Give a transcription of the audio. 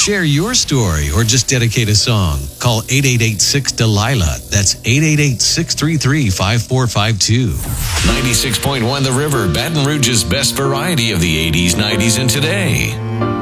Share your story or just dedicate a song. Call 888-6-DELILA. That's 888-633-5452. 96.1 The River, Baton Rouge's best variety of the 80s, 90s, and today.